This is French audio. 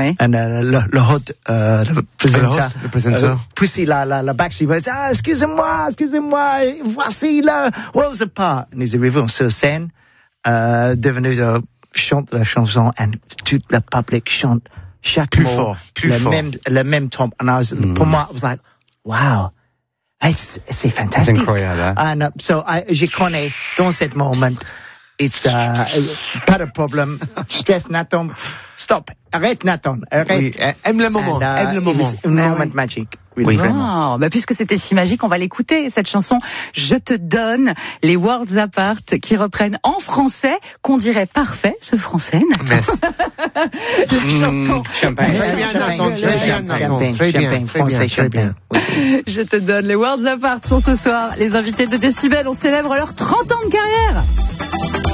Oui. And le hôte, le présentateur, poussait la backstreet Boys. Excusez-moi, voici le Worlds Apart. Nous arrivons sur scène, devenu chante la chanson, et toute la public chante chaque mot, le même ton. And pour moi, I was like, wow. C'est fantastique. C'est incroyable. Hein? And so je connais dans ce moment, it's pas de problème. Stress Nathan, stop, arrête Nathan, arrête. Oui, aime le moment, aime le moment. Un moment magique. Oui, vraiment. Bah, puisque c'était si magique, on va l'écouter, cette chanson Je te donne, les Worlds Apart, qui reprennent en français, qu'on dirait parfait, ce français, Nathan. Champagne. Très bien, français, champagne. Je te donne, les Worlds Apart sont ce soir les invités de Décibel. On célèbre leurs 30 ans de carrière.